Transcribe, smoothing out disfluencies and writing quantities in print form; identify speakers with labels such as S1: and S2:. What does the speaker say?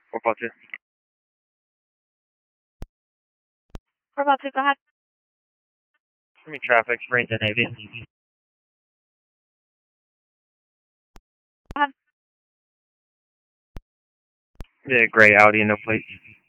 S1: What about you?
S2: 452, go ahead.
S1: Give me traffic, Ranger Navy.
S2: Go ahead.
S1: The gray Audi, no plates.